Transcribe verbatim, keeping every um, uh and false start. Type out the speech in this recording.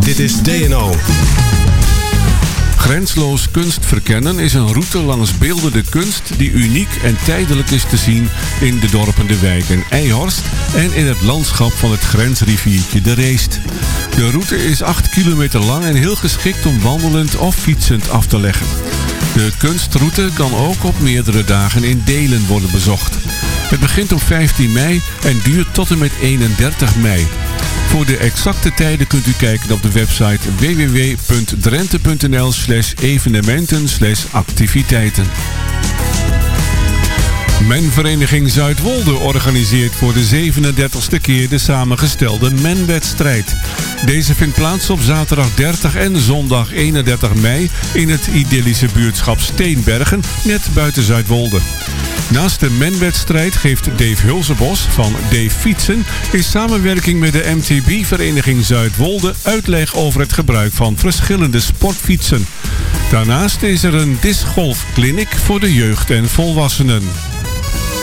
Dit is D N O. Grensloos kunst verkennen is een route langs beeldende kunst die uniek en tijdelijk is te zien in de dorpen De Wijk en Eijhorst en in het landschap van het grensriviertje de Reest. De route is acht kilometer lang en heel geschikt om wandelend of fietsend af te leggen. De kunstroute kan ook op meerdere dagen in delen worden bezocht. Het begint op vijftien mei en duurt tot en met eenendertig mei. Voor de exacte tijden kunt u kijken op de website w w w punt drenthe punt n l slash evenementen slash activiteiten. Menvereniging Zuidwolde organiseert voor de zevenendertigste keer de samengestelde menwedstrijd. Deze vindt plaats op zaterdag dertig en zondag eenendertig mei in het idyllische buurtschap Steenbergen, net buiten Zuidwolde. Naast de menwedstrijd geeft Dave Hulsebos van Dave Fietsen in samenwerking met de M T B-vereniging Zuidwolde uitleg over het gebruik van verschillende sportfietsen. Daarnaast is er een discgolfclinic voor de jeugd en volwassenen.